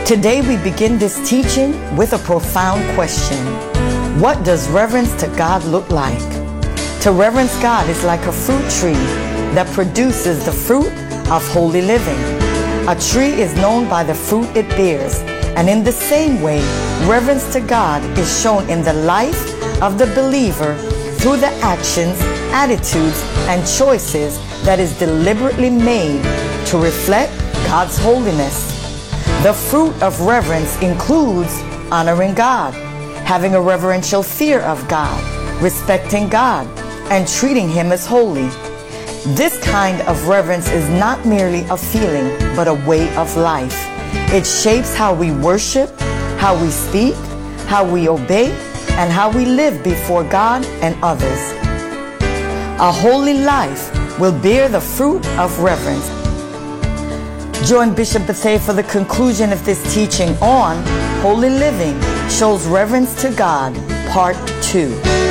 Today we begin this teaching with a profound question. What does reverence to God look like? To reverence God is like a fruit tree that produces the fruit of holy living. A tree is known by the fruit it bears, and in the same way, reverence to God is shown in the life of the believer through the actions, attitudes, and choices that is deliberately made to reflect God's holiness. The fruit of reverence includes honoring God, having a reverential fear of God, respecting God, and treating Him as holy. This kind of reverence is not merely a feeling, but a way of life. It shapes how we worship, how we speak, how we obey, and how we live before God and others. A holy life will bear the fruit of reverence. Join Bishop Bethea for the conclusion of this teaching on Holy Living Shows Reverence to God, Part 2.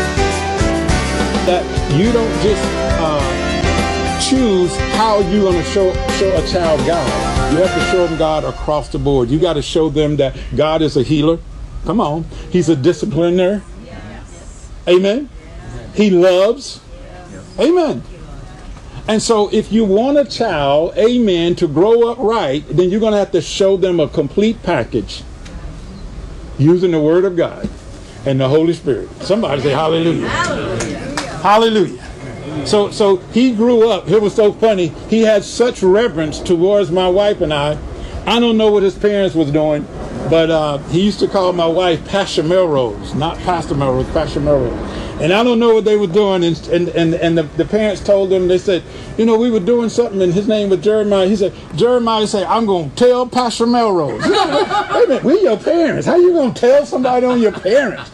That you don't just choose how you're going to show a child God. You have to show them God across the board. You got to show them that God is a healer. Come on. He's a discipliner. Amen. He loves. Amen. And so if you want a child, amen, to grow up right, then you're going to have to show them a complete package using the Word of God and the Holy Spirit. Somebody say hallelujah. Hallelujah. Hallelujah. So he grew up. It was so funny. He had such reverence towards my wife and I. I don't know what his parents was doing, but he used to call my wife Pastor Melrose, not Pastor Melrose, Pastor Melrose. And I don't know what they were doing, and the parents told them, they said, you know, we were doing something, and his name was Jeremiah. He said, Jeremiah said, I'm going to tell Pastor Melrose. You know, wait a minute, we're your parents. How you going to tell somebody on your parents?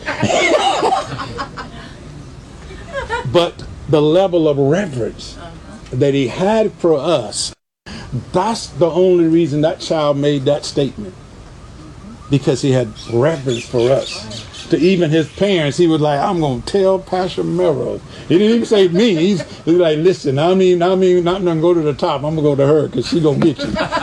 But the level of reverence that he had for us, that's the only reason that child made that statement. Because he had reverence for us. To even his parents, he was like, I'm going to tell Pastor Melrose. He didn't even say me. He's like, listen, I mean, not going to go to the top. I'm going to go to her because she's going to get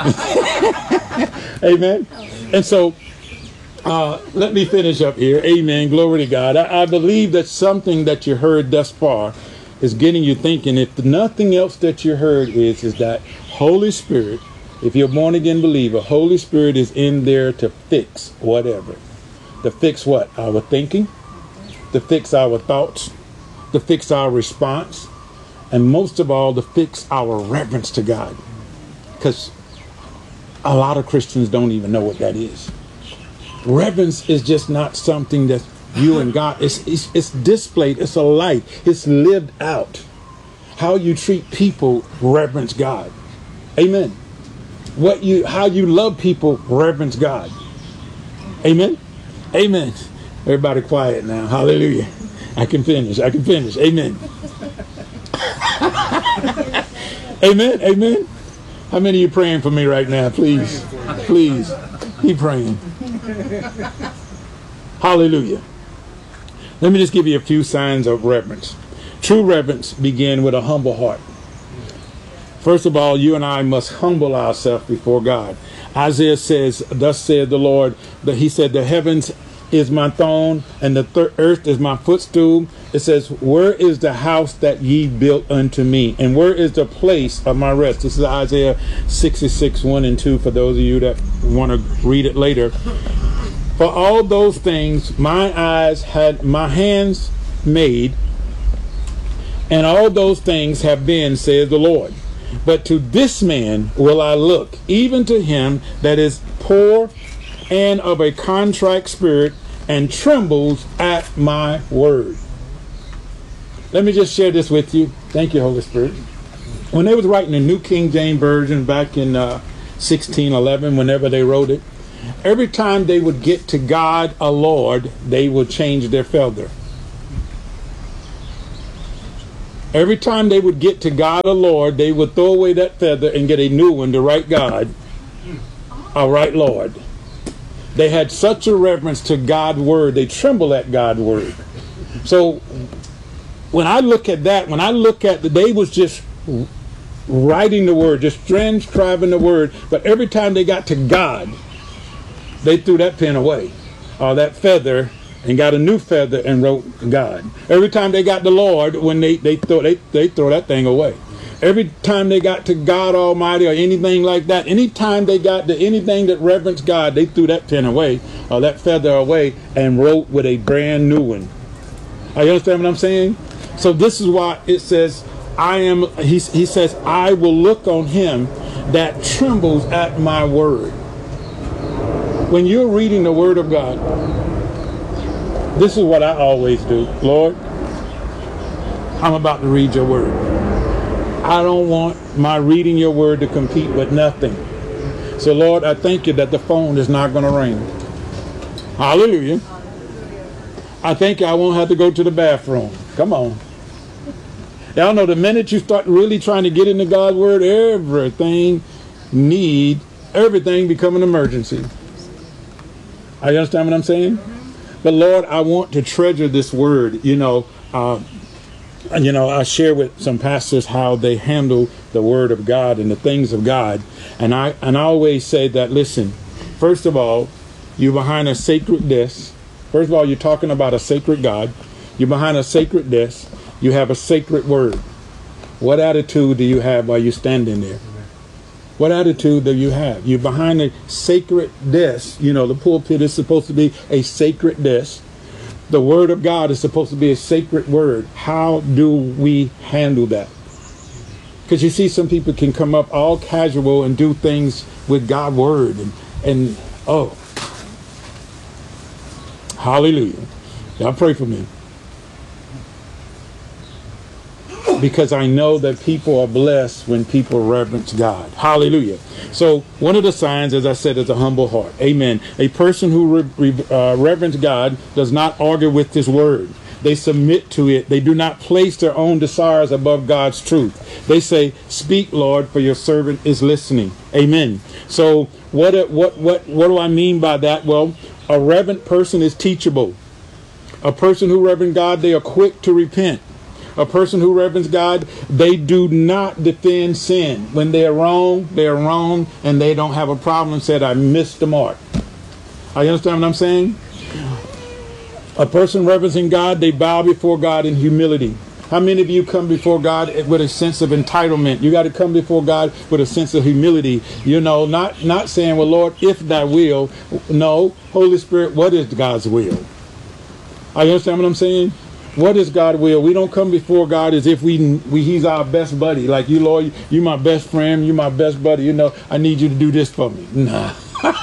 you. Amen. And so let me finish up here. Amen. Glory to God. I believe that something that you heard thus far is getting you thinking. If nothing else that you heard is that Holy Spirit, if you're a born again believer, Holy Spirit is in there to fix whatever. To fix what? Our thinking, to fix our thoughts, to fix our response, and most of all, to fix our reverence to God. Because a lot of Christians don't even know what that is. Reverence is just not something that you and God, it's displayed, it's a light, it's lived out. How you treat people, reverence God. Amen. How you love people, reverence God. Amen. Amen. Everybody quiet now. Hallelujah. I can finish. Amen. Amen. Amen. How many of you praying for me right now? Please. Please. Keep praying. Hallelujah. Let me just give you a few signs of reverence. True reverence begins with a humble heart. First of all, you and I must humble ourselves before God. Isaiah says, thus said the Lord, that he said, the heavens is my throne and the earth is my footstool. It says, where is the house that ye built unto me? And where is the place of my rest? This is Isaiah 66, 1 and 2 for those of you that want to read it later. For all those things my eyes had my hands made, and all those things have been, says the Lord. But to this man will I look, even to him that is poor and of a contrite spirit, and trembles at my word. Let me just share this with you. Thank you, Holy Spirit. When they was writing the New King James Version back in 1611, whenever they wrote it, every time they would get to God, a Lord, they would change their feather. Every time they would get to God, a Lord, they would throw away that feather and get a new one to write God, a right Lord. They had such a reverence to God's word. They tremble at God's word. So when I look at that, they was just writing the word, just transcribing the word. But every time they got to God, they threw that pen away, or that feather, and got a new feather and wrote God. Every time they got the Lord, when they throw that thing away. Every time they got to God Almighty or anything like that, anytime they got to anything that reverenced God, they threw that pen away or that feather away and wrote with a brand new one. Are you understand what I'm saying? So this is why it says, he says, I will look on him that trembles at my word. When you're reading the word of God, this is what I always do. Lord, I'm about to read your word. I don't want my reading your word to compete with nothing. So, Lord, I thank you that the phone is not going to ring. Hallelujah. I thank you I won't have to go to the bathroom. Come on. Y'all know the minute you start really trying to get into God's word, everything become an emergency. Are you understand what I'm saying? But Lord, I want to treasure this word. I share with some pastors how they handle the word of God and the things of God. And I always say that, listen, first of all, you're behind a sacred desk. First of all, you're talking about a sacred God. You're behind a sacred desk. You have a sacred word. What attitude do you have while you're standing there? What attitude do you have? You're behind a sacred desk. The pulpit is supposed to be a sacred desk. The word of God is supposed to be a sacred word. How do we handle that? Because you see, some people can come up all casual and do things with God's word. And hallelujah. Y'all pray for me. Because I know that people are blessed when people reverence God. Hallelujah. So one of the signs, as I said, is a humble heart. Amen. A person who reverence God does not argue with his word. They submit to it. They do not place their own desires above God's truth. They say, "Speak, Lord, for your servant is listening." Amen. So what do I mean by that? Well, a reverent person is teachable. A person who reverence God, they are quick to repent. A person who reverence God, they do not defend sin. When they are wrong, and they don't have a problem and said, I missed the mark. You understand what I'm saying? A person reverencing God, they bow before God in humility. How many of you come before God with a sense of entitlement? You got to come before God with a sense of humility. Not saying, well, Lord, if thy will. No, Holy Spirit, what is God's will? You understand what I'm saying? What is God's will? We don't come before God as if he's our best buddy. Like, you, Lord, you my best friend, you my best buddy. I need you to do this for me. No.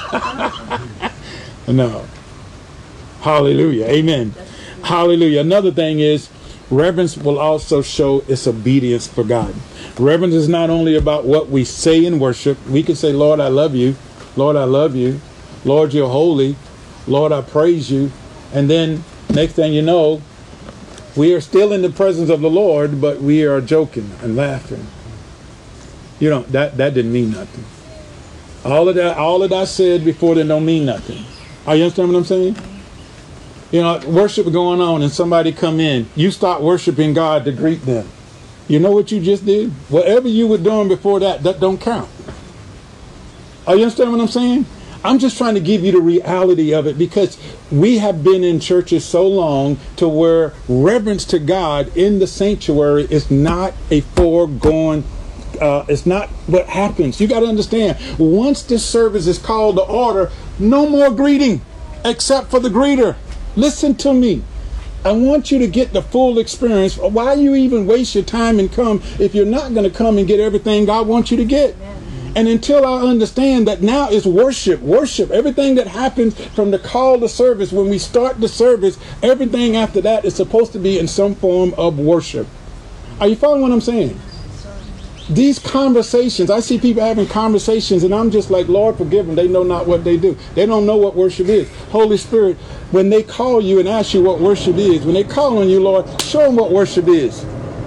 No. Hallelujah. Amen. Hallelujah. Another thing is, reverence will also show its obedience for God. Reverence is not only about what we say in worship. We can say, Lord, I love you. Lord, I love you. Lord, you're holy. Lord, I praise you. And then next thing you know, we are still in the presence of the Lord, but we are joking and laughing. That didn't mean nothing. All of that I said before, that don't mean nothing. Are you understand what I'm saying? Worship going on and somebody come in. You start worshiping God to greet them. You know what you just did? Whatever you were doing before that don't count. Are you understand what I'm saying? I'm just trying to give you the reality of it, because we have been in churches so long to where reverence to God in the sanctuary is not a foregone. It's not what happens. You got to understand, once this service is called to order, no more greeting except for the greeter. Listen to me. I want you to get the full experience. Why you even waste your time and come if you're not going to come and get everything God wants you to get? Amen. And until I understand that now is worship, everything that happens from the call to service, when we start the service, everything after that is supposed to be in some form of worship. Are you following what I'm saying? These conversations, I see people having conversations, and I'm just like, Lord, forgive them. They know not what they do. They don't know what worship is. Holy Spirit, when they call you and ask you what worship is, when they call on you, Lord, show them what worship is.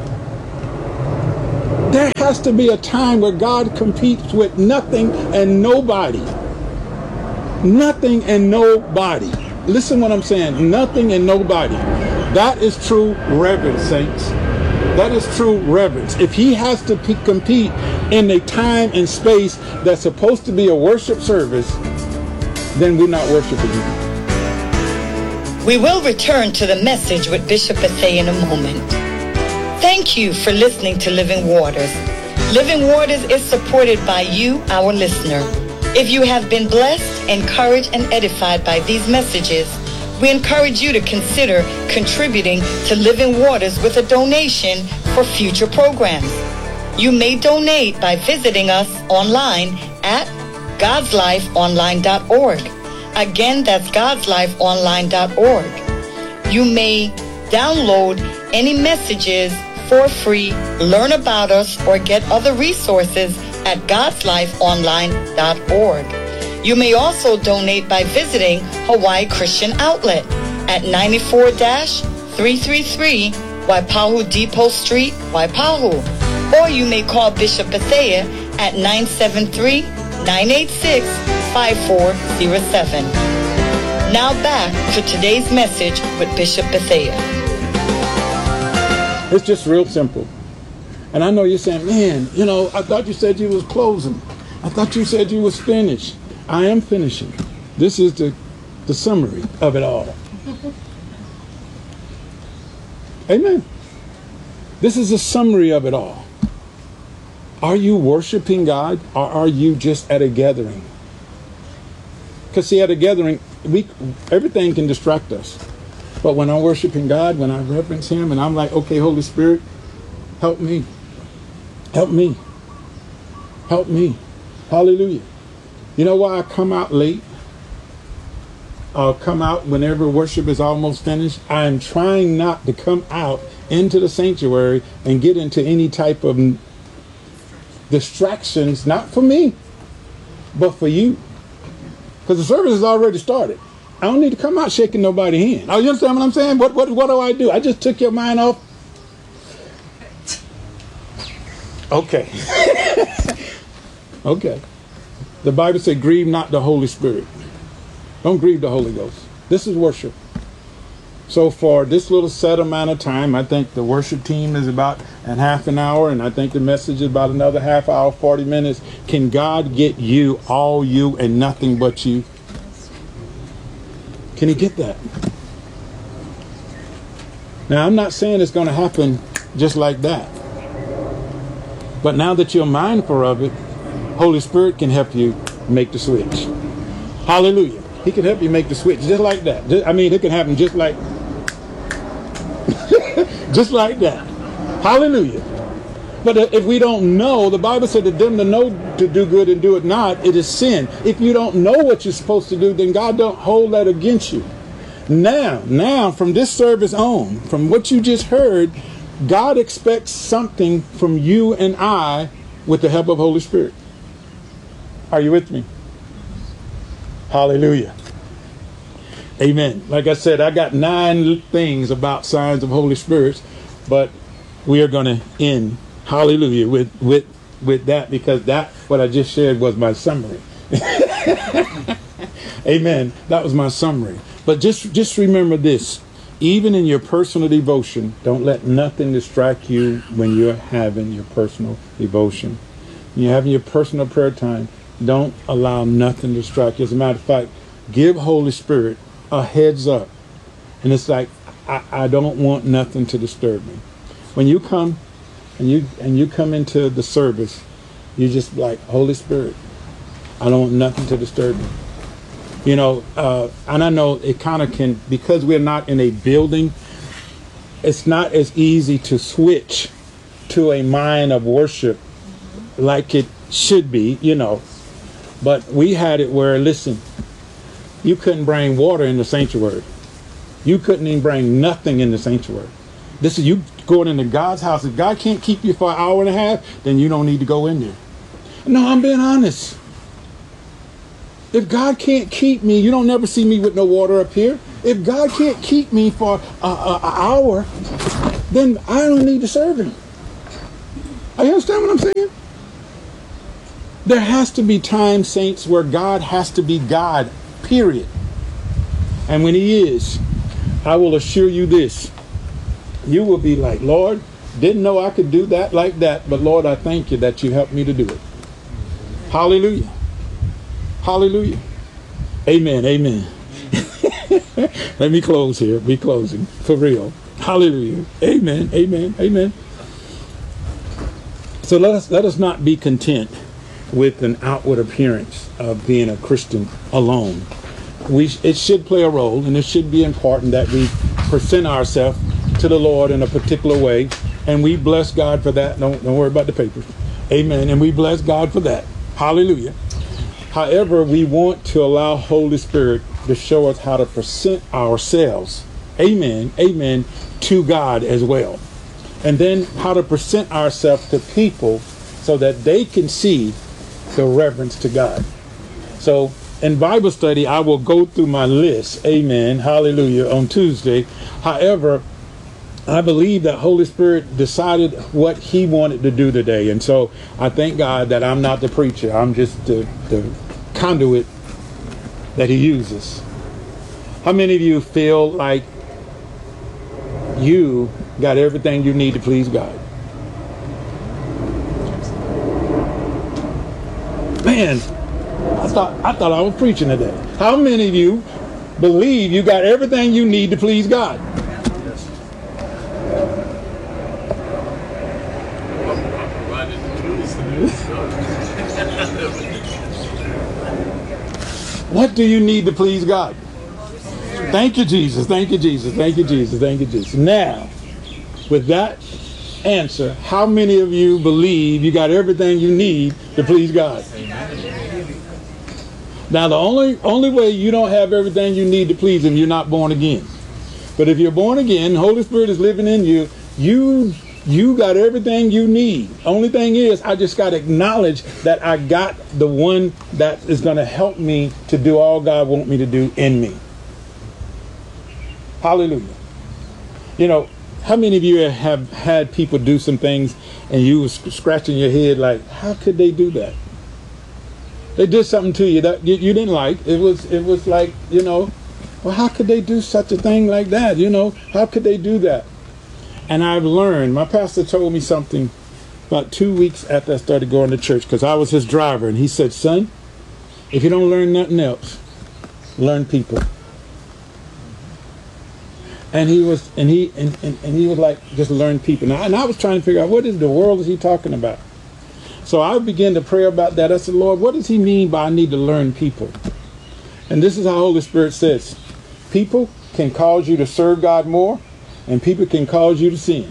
There has to be a time where God competes with nothing and nobody. Nothing and nobody. Listen what I'm saying. Nothing and nobody. That is true reverence, saints. That is true reverence. If he has to compete in a time and space that's supposed to be a worship service, then we're not worshiping him. We will return to the message with Bishop Bethea in a moment. Thank you for listening to Living Waters. Living Waters is supported by you, our listener. If you have been blessed, encouraged, and edified by these messages, we encourage you to consider contributing to Living Waters with a donation for future programs. You may donate by visiting us online at godslifeonline.org. Again, that's godslifeonline.org. You may download any messages for free, learn about us, or get other resources at godslifeonline.org. You may also donate by visiting Hawaii Christian Outlet at 94-333 Waipahu Depot Street, Waipahu. Or you may call Bishop Bethea at 973-986-5407. Now back to today's message with Bishop Bethea. It's just real simple. And I know you're saying, man, you know, I thought you said you was closing. I thought you said you was finished. I am finishing. This is the summary of it all. Amen. This is a summary of it all. Are you worshiping God, or are you just at a gathering? Because see, at a gathering, everything can distract us. But when I'm worshiping God, when I reverence him, and I'm like, okay, Holy Spirit, help me. Help me. Help me. Hallelujah. You know why I come out late? I'll come out whenever worship is almost finished. I am trying not to come out into the sanctuary and get into any type of distractions, not for me, but for you. Because the service has already started. I don't need to come out shaking nobody's hand. Oh, you understand what I'm saying? What do I do? I just took your mind off. Okay. Okay. The Bible said, grieve not the Holy Spirit. Don't grieve the Holy Ghost. This is worship. So for this little set amount of time, I think the worship team is about a half an hour, and I think the message is about another half hour, 40 minutes. Can God get you, all you, and nothing but you? Can he get that? Now, I'm not saying it's going to happen just like that. But now that you're mindful of it, Holy Spirit can help you make the switch. Hallelujah. He can help you make the switch just like that. It can happen just like just like that. Hallelujah. But if we don't know, the Bible said that them to know to do good and do it not, it is sin. If you don't know what you're supposed to do, then God don't hold that against you. Now, from this service on, from what you just heard, God expects something from you and I with the help of Holy Spirit. Are you with me? Hallelujah. Amen. Like I said, I got 9 things about signs of Holy Spirit, but we are going to end, hallelujah, with that, because that, what I just shared, was my summary. Amen. That was my summary. But just remember this. Even in your personal devotion, don't let nothing distract you when you're having your personal devotion. When you're having your personal prayer time, don't allow nothing to distract you. As a matter of fact, give Holy Spirit a heads up. And it's like, I don't want nothing to disturb me. When you come and you come into the service, you just like, Holy Spirit, I don't want nothing to disturb me. You know, and I know it kind of can, because we're not in a building, it's not as easy to switch to a mind of worship like it should be, you know. But we had it where, listen, you couldn't bring water in the sanctuary. You couldn't even bring nothing in the sanctuary. This is you going into God's house. If God can't keep you for an hour and a half, then you don't need to go in there. No, I'm being honest. If God can't keep me, you don't never see me with no water up here. If God can't keep me for an hour, then I don't need to serve him. You understand what I'm saying? There has to be time, saints, where God has to be God, period. And when he is, I will assure you this. You will be like, Lord, didn't know I could do that like that, but Lord, I thank you that you helped me to do it. Hallelujah. Hallelujah. Amen. Amen. Let me close here. Be closing for real. Hallelujah. Amen. Amen. Amen. So let us not be content with an outward appearance of being a Christian alone. It should play a role, and it should be important that we present ourselves to the Lord in a particular way, and we bless God for that. Don't worry about the papers. Amen. And we bless God for that. Hallelujah. However, we want to allow Holy Spirit to show us how to present ourselves. Amen. Amen. To God as well. And then how to present ourselves to people so that they can see the reverence to God. So in Bible study, I will go through my list. Amen. Hallelujah. On Tuesday. However, I believe that Holy Spirit decided what he wanted to do today. And so I thank God that I'm not the preacher. I'm just the conduit that he uses. How many of you feel like you got everything you need to please God? Man, I thought I was preaching today. How many of you believe you got everything you need to please God? What do you need to please God? Thank you, Jesus. Thank you, Jesus. Thank you, Jesus. Thank you, Jesus. Now, with that answer, how many of you believe you got everything you need to please God? Now, the only way you don't have everything you need to please him, you're not born again. But if you're born again, the Holy Spirit is living in you, you got everything you need. Only thing is, I just got to acknowledge that I got the one that is going to help me to do all God wants me to do in me. Hallelujah. You know, how many of you have had people do some things and you was scratching your head like, how could they do that? They did something to you that you didn't like. It was like, you know, well, how could they do such a thing like that? You know, how could they do that? And I've learned, my pastor told me something about 2 weeks after I started going to church, because I was his driver, and he said, son, if you don't learn nothing else, learn people. And he was like, just learn people. And I was trying to figure out, what in the world is he talking about? So I began to pray about that. I said, Lord, what does he mean by I need to learn people? And this is how Holy Spirit says, people can cause you to serve God more, and people can cause you to sin.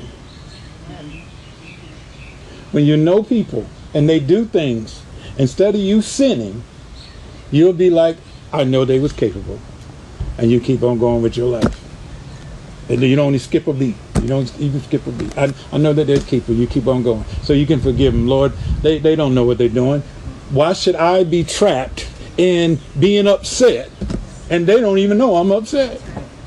When you know people and they do things, instead of you sinning, you'll be like, I know they was capable. And you keep on going with your life. And you don't even skip a beat. You don't even skip a beat. I know that they're capable. You keep on going. So you can forgive them. Lord, they don't know what they're doing. Why should I be trapped in being upset and they don't even know I'm upset?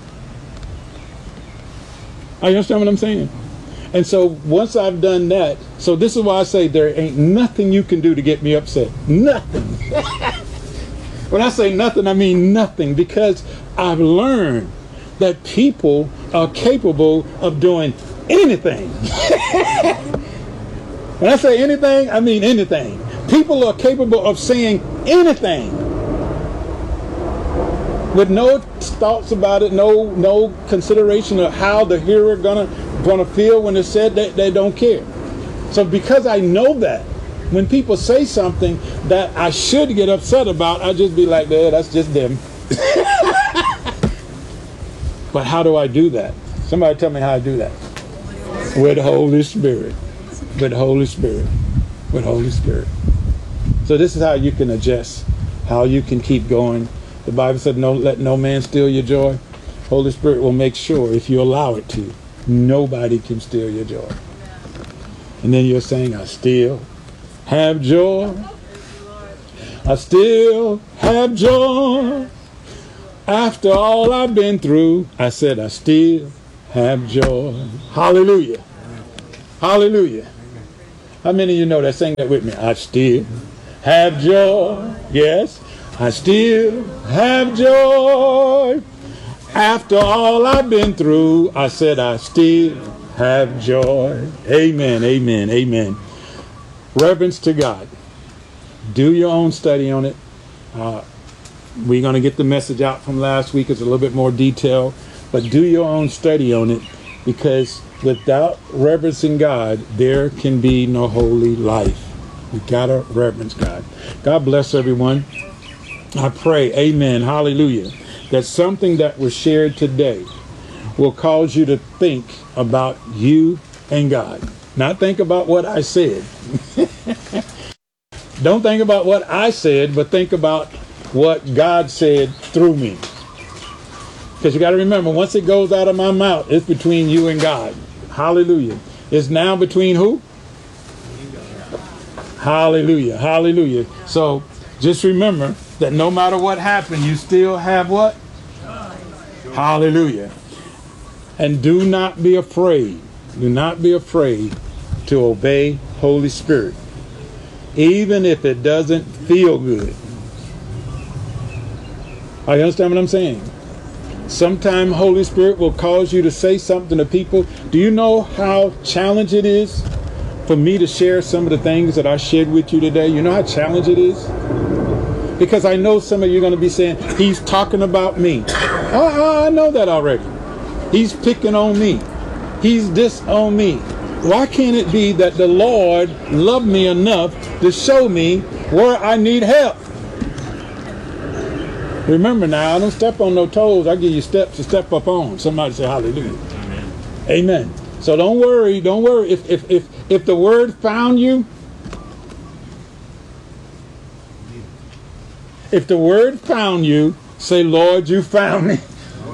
You understand what I'm saying? And so once I've done that, so this is why I say there ain't nothing you can do to get me upset. Nothing. When I say nothing, I mean nothing, because I've learned that people are capable of doing anything. When I say anything, I mean anything. People are capable of saying anything with no thoughts about it, no consideration of how the hearer gonna feel when it's said. They don't care. So because I know that, when people say something that I should get upset about, I just be like, that's just them. But how do I do that? Somebody tell me how I do that. With Holy Spirit. With Holy Spirit. With Holy Spirit. So this is how you can adjust, how you can keep going. The Bible said, let no man steal your joy. Holy Spirit will make sure, if you allow it to, nobody can steal your joy. And then you're saying, I still have joy. I still have joy. After all I've been through, I said, I still have joy. Hallelujah. Hallelujah. How many of you know that? Sing that with me. I still have joy. Yes. I still have joy. After all I've been through, I said, I still have joy. Amen, amen, amen. Reverence to God. Do your own study on it. We're going to get the message out from last week. It's a little bit more detailed, but do your own study on it, because without reverencing God, there can be no holy life. We got to reverence God. God bless everyone. I pray, amen, hallelujah, that something that was shared today will cause you to think about you and God. Not think about what I said. Don't think about what I said, but think about what God said through me. Because you got to remember, once it goes out of my mouth, it's between you and God. Hallelujah. It's now between who? Hallelujah. Hallelujah. So just remember that no matter what happened, you still have what? Hallelujah. And do not be afraid. Do not be afraid to obey Holy Spirit, even if it doesn't feel good. Are you understand what I'm saying? Sometimes Holy Spirit will cause you to say something to people. Do you know how challenging it is for me to share some of the things that I shared with you today? You know how challenging it is? Because I know some of you are going to be saying, he's talking about me. I know that already. He's picking on me. He's this on me. Why can't it be that the Lord loved me enough to show me where I need help? Remember now, I don't step on no toes. I give you steps to step up on. Somebody say hallelujah. Amen. Amen. So don't worry. Don't worry. If the word found you, if the word found you, say, Lord, you found me.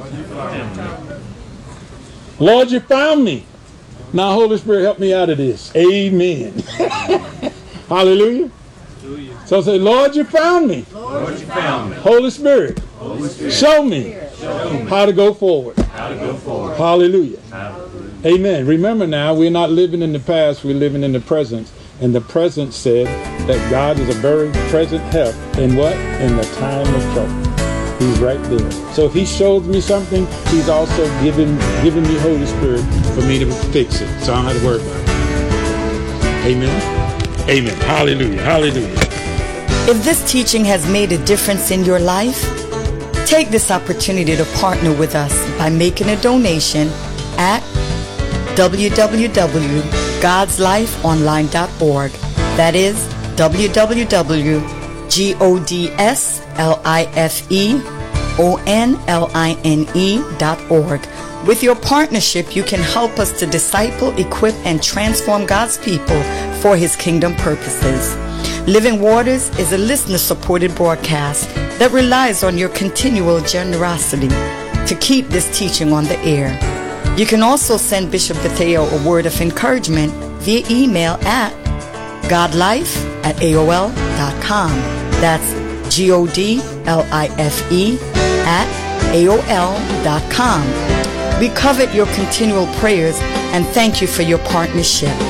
Lord, you found me. Now, Holy Spirit, help me out of this. Amen. Hallelujah. So say, Lord, you found me. Lord, you found me. Holy Spirit, show me how to go forward. Hallelujah. Amen. Remember now, we're not living in the past, we're living in the present. And the present said that God is a very present help in what? In the time of trouble. He's right there. So if he shows me something, he's also giving me Holy Spirit for me to fix it. So I don't have to worry about it. Amen. Amen. Hallelujah. Hallelujah. If this teaching has made a difference in your life, take this opportunity to partner with us by making a donation at www.godslifeonline.org. That is www.godslifeonline.org. With your partnership, you can help us to disciple, equip, and transform God's people for his kingdom purposes. Living Waters is a listener-supported broadcast that relies on your continual generosity to keep this teaching on the air. You can also send Bishop Bethea a word of encouragement via email at godlife@aol.com. That's godlife@aol.com. We covet your continual prayers and thank you for your partnership.